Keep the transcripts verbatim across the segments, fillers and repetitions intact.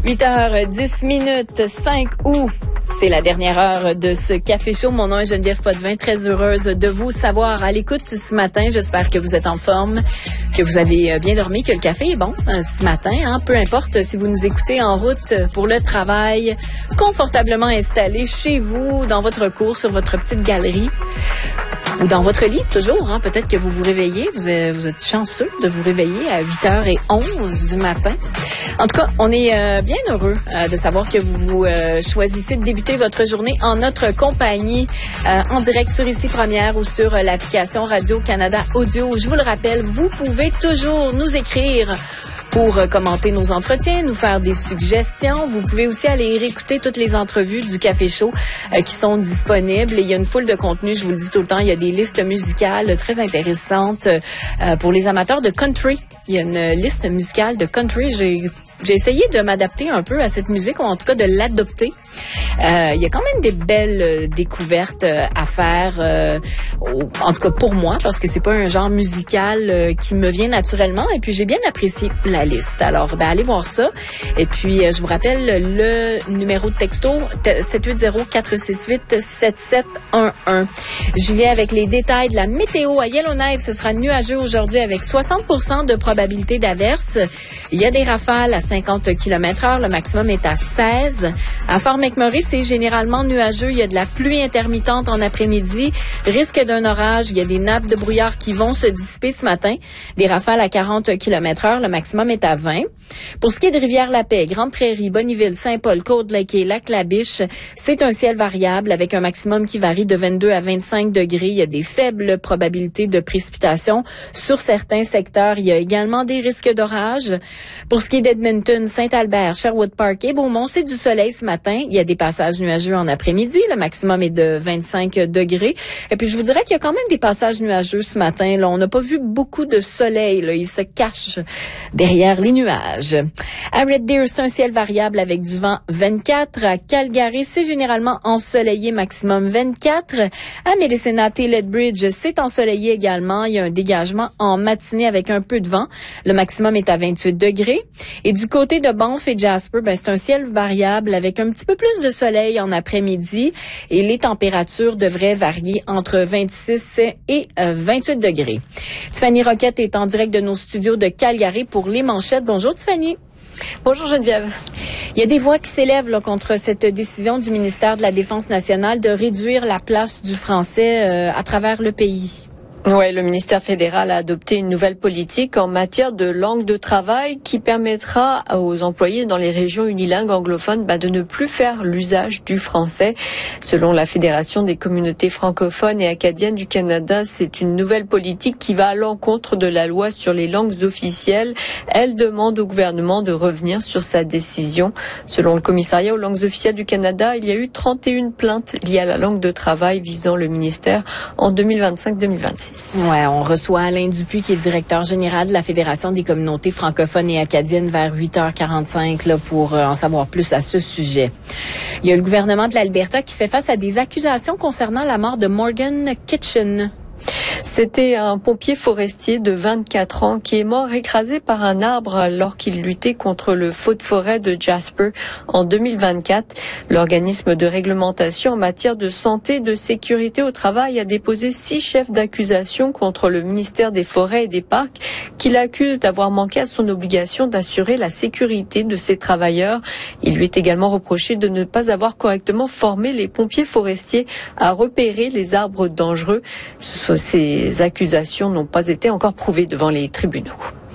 huit heures dix minutes, cinq août. C'est la dernière heure de ce Café Chaud. Mon nom est Geneviève Potvin. Très heureuse de vous savoir à l'écoute ce matin. J'espère que vous êtes en forme, que vous avez bien dormi, que le café est bon ce matin. Hein? Peu importe si vous nous écoutez en route pour le travail, confortablement installé chez vous, dans votre cour, sur votre petite galerie. Ou dans votre lit, toujours. Hein? Peut-être que vous vous réveillez. Vous êtes, vous êtes chanceux de vous réveiller à huit heures onze du matin. En tout cas, on est euh, bien heureux euh, de savoir que vous euh, choisissez de débuter votre journée en notre compagnie, euh, en direct sur Ici Première ou sur euh, l'application Radio-Canada Audio. Je vous le rappelle, vous pouvez toujours nous écrire pour commenter nos entretiens, nous faire des suggestions. Vous pouvez aussi aller réécouter toutes les entrevues du Café Chaud euh, qui sont disponibles. Et il y a une foule de contenus, je vous le dis tout le temps, il y a des listes musicales très intéressantes euh, pour les amateurs de country. Il y a une liste musicale de country. J'ai J'ai essayé de m'adapter un peu à cette musique, ou en tout cas de l'adopter. Euh, il y a quand même des belles euh, découvertes euh, à faire, euh, au, en tout cas pour moi, parce que c'est pas un genre musical euh, qui me vient naturellement. Et puis j'ai bien apprécié la liste. Alors, ben allez voir ça. Et puis euh, je vous rappelle le numéro de texto sept huit zéro, quatre six huit, sept sept un un. Je viens avec les détails de la météo à Yellowknife. Ce sera nuageux aujourd'hui avec soixante pour cent de probabilité d'averse. Il y a des rafales à cinquante kilomètres heure. Le maximum est à seize. À Fort McMurray, c'est généralement nuageux. Il y a de la pluie intermittente en après-midi. Risque d'un orage. Il y a des nappes de brouillard qui vont se dissiper ce matin. Des rafales à quarante kilomètres heure. Le maximum est à vingt. Pour ce qui est de Rivière-la-Paix, Grande-Prairie, Bonneville, Saint-Paul, Côte-de-Lac-et Lac-la-Biche, c'est un ciel variable avec un maximum qui varie de vingt-deux à vingt-cinq degrés. Il y a des faibles probabilités de précipitations sur certains secteurs. Il y a également des risques d'orage. Pour ce qui est d'Edmonton, Saint-Albert, Sherwood Park et Beaumont, c'est du soleil ce matin. Il y a des passages nuageux en après-midi. Le maximum est de vingt-cinq degrés. Et puis, je vous dirais qu'il y a quand même des passages nuageux ce matin. Là, on n'a pas vu beaucoup de soleil. Là. Il se cache derrière les nuages. À Red Deer, c'est un ciel variable avec du vent vingt-quatre. À Calgary, c'est généralement ensoleillé, maximum vingt-quatre. À Medicine-Hat et Lethbridge, c'est ensoleillé également. Il y a un dégagement en matinée avec un peu de vent. Le maximum est à vingt-huit degrés. Et du côté de Banff et Jasper, ben, c'est un ciel variable avec un petit peu plus de soleil en après-midi. Et les températures devraient varier entre vingt-six et vingt-huit degrés. Tiffany Roquette est en direct de nos studios de Calgary pour les manchettes. Bonjour Tiffany. Bonjour Geneviève. Il y a des voix qui s'élèvent là, contre cette décision du ministère de la Défense nationale de réduire la place du français euh, à travers le pays. Ouais, le ministère fédéral a adopté une nouvelle politique en matière de langue de travail qui permettra aux employés dans les régions unilingues anglophones bah, de ne plus faire l'usage du français. Selon la Fédération des communautés francophones et acadiennes du Canada, c'est une nouvelle politique qui va à l'encontre de la loi sur les langues officielles. Elle demande au gouvernement de revenir sur sa décision. Selon le commissariat aux langues officielles du Canada, il y a eu trente et une plaintes liées à la langue de travail visant le ministère en deux mille vingt-cinq deux mille vingt-six. Ouais, on reçoit Alain Dupuis, qui est directeur général de la Fédération des communautés francophones et acadiennes vers huit heures quarante-cinq là, pour euh, en savoir plus à ce sujet. Il y a le gouvernement de l'Alberta qui fait face à des accusations concernant la mort de Morgan Kitchen. C'était un pompier forestier de vingt-quatre ans qui est mort écrasé par un arbre alors qu'il luttait contre le feu de forêt de Jasper en deux mille vingt-quatre. L'organisme de réglementation en matière de santé et de sécurité au travail a déposé six chefs d'accusation contre le ministère des Forêts et des Parcs qui l'accuse d'avoir manqué à son obligation d'assurer la sécurité de ses travailleurs. Il lui est également reproché de ne pas avoir correctement formé les pompiers forestiers à repérer les arbres dangereux. Ces accusations n'ont pas été encore prouvées devant les tribunaux.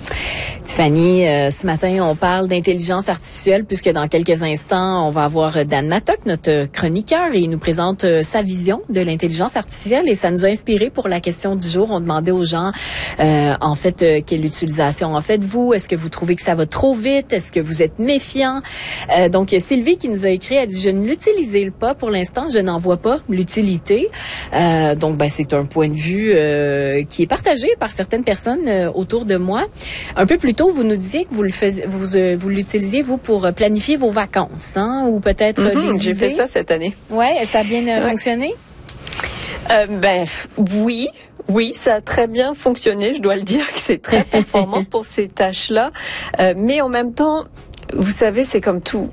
Tiffany, euh, ce matin, on parle d'intelligence artificielle puisque dans quelques instants, on va avoir Dan Mattock, notre chroniqueur, et il nous présente euh, sa vision de l'intelligence artificielle et ça nous a inspiré pour la question du jour. On demandait aux gens, euh, en fait, euh, quelle utilisation en faites-vous? Est-ce que vous trouvez que ça va trop vite? Est-ce que vous êtes méfiant? Euh, donc, Sylvie qui nous a écrit, a dit, je ne l'utilise pas pour l'instant, je n'en vois pas l'utilité. Euh, donc, ben, c'est un point de vue euh, qui est partagé par certaines personnes euh, autour de moi. Un peu plus tôt, vous nous disiez que vous le faisiez, vous, euh, vous l'utilisiez, vous, pour planifier vos vacances, hein, ou peut-être mm-hmm, des j'ai idées. fait ça cette année. Ouais, ça a bien euh, ouais. fonctionné? Euh, ben, oui. Oui, ça a très bien fonctionné. Je dois le dire que c'est très performant pour ces tâches-là. Euh, mais en même temps, vous savez, c'est comme tout.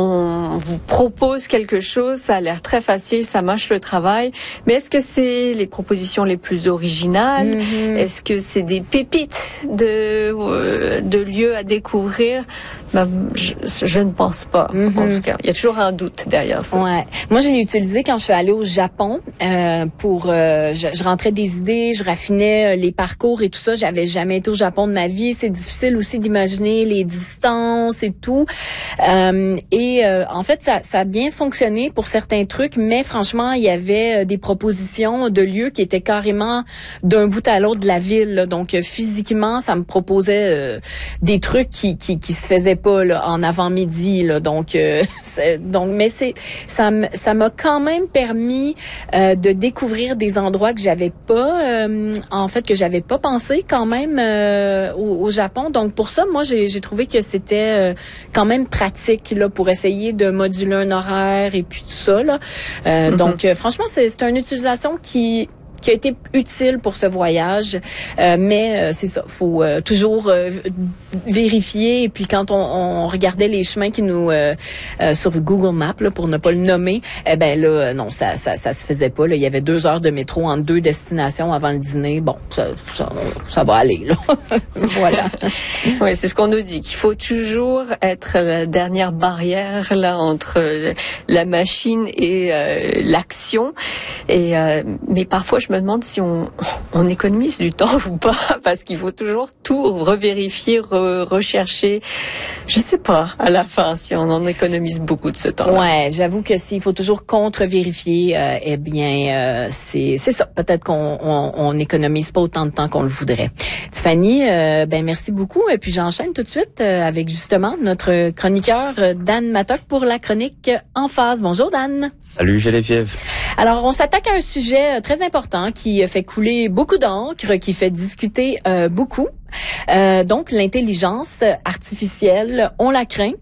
On vous propose quelque chose, ça a l'air très facile, ça marche le travail, mais est-ce que c'est les propositions les plus originales? Mm-hmm. Est-ce que c'est des pépites de, euh, de lieux à découvrir? Ben, je, je ne pense pas. Mm-hmm. En tout cas, il y a toujours un doute derrière ça. Ouais. Moi, je l'ai utilisé quand je suis allée au Japon euh, pour. Euh, je, je rentrais des idées, je raffinais les parcours et tout ça. J'avais jamais été au Japon de ma vie. C'est difficile aussi d'imaginer les distances et tout. Euh, et euh, en fait, ça, ça a bien fonctionné pour certains trucs, mais franchement, il y avait des propositions de lieux qui étaient carrément d'un bout à l'autre de la ville. Là. Donc, euh, physiquement, ça me proposait euh, des trucs qui, qui, qui se faisaient pas là, en avant-midi là, donc euh, donc mais c'est ça m- ça m'a quand même permis euh, de découvrir des endroits que j'avais pas euh, en fait que j'avais pas pensé quand même euh, au, au Japon. Donc pour ça moi j'ai j'ai trouvé que c'était euh, quand même pratique là pour essayer de moduler un horaire et puis tout ça là. Euh, mm-hmm. Donc euh, franchement c'est c'est une utilisation qui qui a été utile pour ce voyage, euh, mais euh, c'est ça, faut euh, toujours euh, vérifier. Et puis quand on, on regardait les chemins qui nous euh, euh, sur Google Maps là, pour ne pas le nommer, eh ben là non ça ça ça se faisait pas. Là. Il y avait deux heures de métro entre deux destinations avant le dîner. Bon, ça ça, ça va aller là. Voilà. Oui, c'est ce qu'on nous dit qu'il faut toujours être la dernière barrière là entre la machine et euh, l'action. Et euh, mais parfois je me demande si on, on économise du temps ou pas, parce qu'il faut toujours tout revérifier, re, rechercher. Je sais pas, à la fin, si on en économise beaucoup de ce temps-là. Ouais, j'avoue que s'il faut toujours contre-vérifier, euh, eh bien, euh, c'est c'est ça. Peut-être qu'on on, on économise pas autant de temps qu'on le voudrait. Tiffany, euh, ben merci beaucoup. Et puis j'enchaîne tout de suite euh, avec justement notre chroniqueur euh, Dan Mattock pour la chronique En Phase. Bonjour Dan. Salut Geneviève. Alors, on s'attaque à un sujet très important qui fait couler beaucoup d'encre, qui fait discuter euh, beaucoup. Euh, donc, l'intelligence artificielle, on la craint,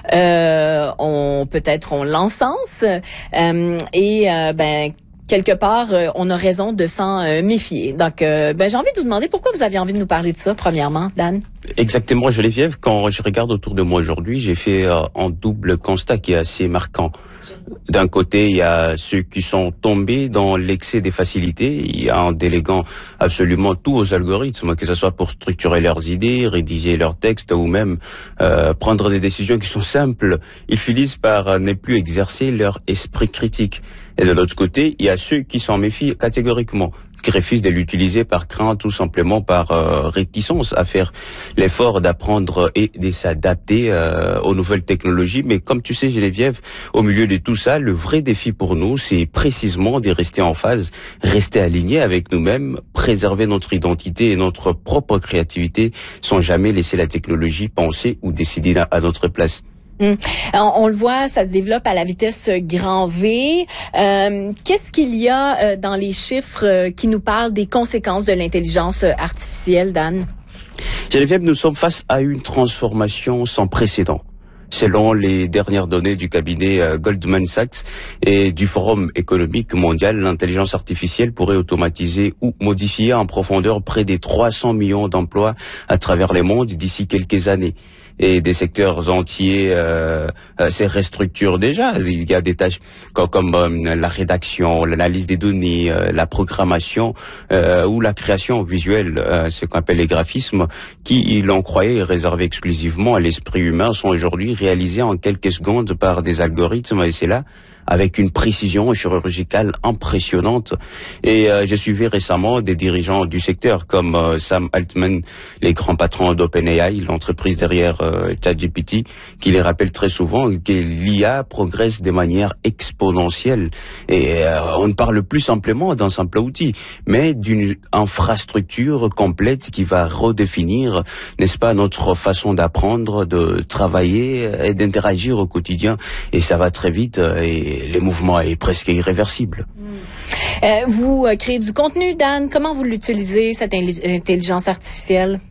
euh, on peut-être on l'encense, euh, et euh, ben quelque part, euh, on a raison de s'en euh, méfier. Donc, euh, ben j'ai envie de vous demander pourquoi vous aviez envie de nous parler de ça, premièrement, Dan. Exactement, Geneviève. Quand je regarde autour de moi aujourd'hui, j'ai fait euh, un double constat qui est assez marquant. D'un côté, il y a ceux qui sont tombés dans l'excès des facilités. Il y a en déléguant absolument tout aux algorithmes, que ce soit pour structurer leurs idées, rédiger leurs textes ou même euh, prendre des décisions qui sont simples. Ils finissent par ne plus exercer leur esprit critique. Et de l'autre côté, il y a ceux qui s'en méfient catégoriquement, qui refusent de l'utiliser par crainte, tout simplement par euh, réticence à faire l'effort d'apprendre et de s'adapter euh, aux nouvelles technologies. Mais comme tu sais, Geneviève, au milieu de tout ça, le vrai défi pour nous, c'est précisément de rester en phase, rester aligné avec nous-mêmes, préserver notre identité et notre propre créativité sans jamais laisser la technologie penser ou décider à notre place. Hum. On, on le voit, ça se développe à la vitesse grand V. Euh, qu'est-ce qu'il y a euh, dans les chiffres euh, qui nous parlent des conséquences de l'intelligence artificielle, Dan? Geneviève, nous sommes face à une transformation sans précédent. Selon les dernières données du cabinet euh, Goldman Sachs et du Forum économique mondial, l'intelligence artificielle pourrait automatiser ou modifier en profondeur près des trois cents millions d'emplois à travers le monde d'ici quelques années. Et des secteurs entiers euh, euh, se restructurent déjà. Il y a des tâches comme, comme euh, la rédaction, l'analyse des données, euh, la programmation euh, ou la création visuelle, euh, ce qu'on appelle les graphismes, qui, l'on croyait réservés exclusivement à l'esprit humain, sont aujourd'hui réalisés en quelques secondes par des algorithmes, et c'est là avec une précision chirurgicale impressionnante. Et euh, j'ai suivi récemment des dirigeants du secteur comme euh, Sam Altman, les grands patrons d'OpenAI, l'entreprise derrière euh, ChatGPT, qui les rappellent très souvent que l'I A progresse de manière exponentielle. Et euh, on ne parle plus simplement d'un simple outil, mais d'une infrastructure complète qui va redéfinir, n'est-ce pas, notre façon d'apprendre, de travailler et d'interagir au quotidien. Et ça va très vite et les mouvements est presque irréversible. Mmh. Euh, vous euh, créez du contenu, Dan. Comment vous l'utilisez, cette intelligence artificielle?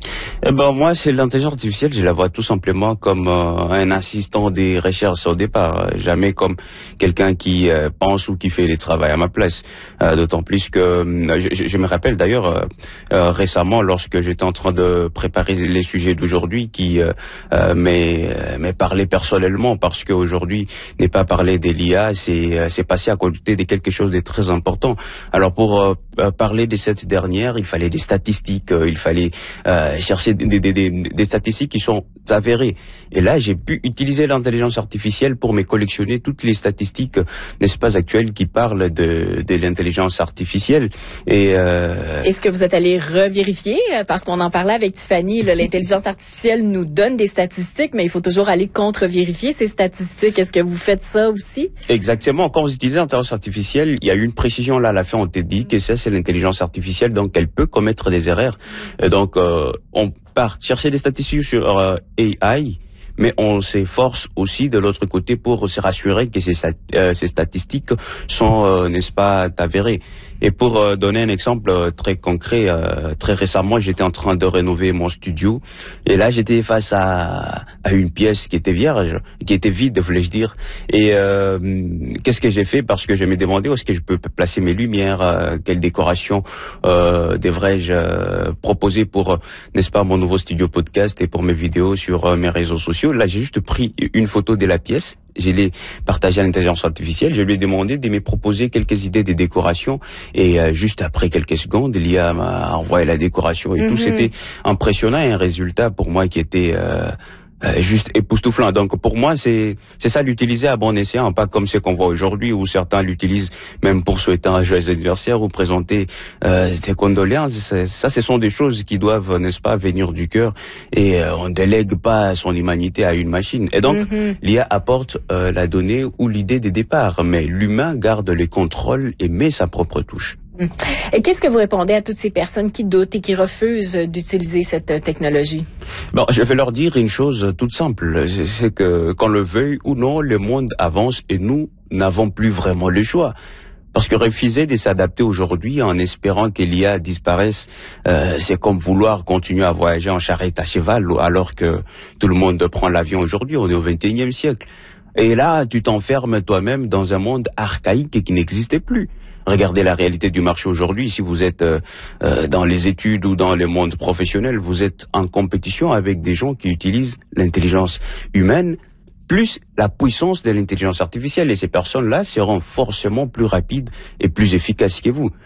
Eh ben moi, c'est l'intelligence artificielle, je la vois tout simplement comme euh, un assistant des recherches au départ, euh, jamais comme quelqu'un qui euh, pense ou qui fait les travaux à ma place. Euh, D'autant plus que euh, je, je me rappelle d'ailleurs euh, euh, récemment, lorsque j'étais en train de préparer les sujets d'aujourd'hui, qui euh, euh, m'est m'est parlé personnellement, parce qu'aujourd'hui n'est pas parler de l'I A, c'est euh, c'est passé à côté de quelque chose de très important. Alors pour euh, parler de cette dernière, il fallait des statistiques, euh, il fallait euh, chercher des, des, des, des statistiques qui sont avérées. Et là, j'ai pu utiliser l'intelligence artificielle pour me collectionner toutes les statistiques, n'est-ce pas, actuelles qui parlent de, de l'intelligence artificielle. Et euh... est-ce que vous êtes allé revérifier? Parce qu'on en parlait avec Tiffany, là, l'intelligence artificielle nous donne des statistiques, mais il faut toujours aller contre-vérifier ces statistiques. Est-ce que vous faites ça aussi? Exactement. Quand vous utilisez l'intelligence artificielle, il y a eu une précision là à la fin. On t'a dit que ça, c'est l'intelligence artificielle, donc elle peut commettre des erreurs. Et donc, euh, on part chercher des statistiques sur euh, A I, mais on s'efforce aussi de l'autre côté pour se rassurer que ces, euh, ces statistiques sont, euh, n'est-ce pas, avérées. Et pour euh, donner un exemple euh, très concret, euh, très récemment, j'étais en train de rénover mon studio, et là, j'étais face à, à une pièce qui était vierge, qui était vide, voulais-je dire. Et euh, qu'est-ce que j'ai fait? Parce que je me demandais où est-ce que je peux placer mes lumières, euh, quelle décoration euh, devrais-je euh, proposer pour, n'est-ce pas, mon nouveau studio podcast et pour mes vidéos sur euh, mes réseaux sociaux. Là, j'ai juste pris une photo de la pièce, je l'ai partagée à l'intelligence artificielle, je lui ai demandé de me proposer quelques idées de décoration, et euh, juste après quelques secondes, l'I A m'a envoyé la décoration et mm-hmm. tout. C'était impressionnant, et un résultat pour moi qui était euh, euh, juste époustouflant. Donc pour moi, c'est c'est ça, l'utiliser à bon escient, pas comme ce qu'on voit aujourd'hui où certains l'utilisent même pour souhaiter un joyeux anniversaire ou présenter euh, ses condoléances. Ça, ce sont des choses qui doivent, n'est-ce pas, venir du cœur, et euh, on délègue pas son humanité à une machine. Et donc mm-hmm. l'I A apporte euh, la donnée ou l'idée des départs, mais l'humain garde les contrôles et met sa propre touche. Et qu'est-ce que vous répondez à toutes ces personnes qui doutent et qui refusent d'utiliser cette technologie? Bon, je vais leur dire une chose toute simple, c'est que qu'on le veuille ou non, le monde avance et nous n'avons plus vraiment le choix. Parce que refuser de s'adapter aujourd'hui en espérant que l'I A disparaisse, euh, c'est comme vouloir continuer à voyager en charrette à cheval alors que tout le monde prend l'avion aujourd'hui, on est au vingt et unième siècle. Et là, tu t'enfermes toi-même dans un monde archaïque et qui n'existait plus. Regardez la réalité du marché aujourd'hui. Si vous êtes euh, euh, dans les études ou dans le monde professionnel, vous êtes en compétition avec des gens qui utilisent l'intelligence humaine plus la puissance de l'intelligence artificielle. Et ces personnes-là seront forcément plus rapides et plus efficaces que vous.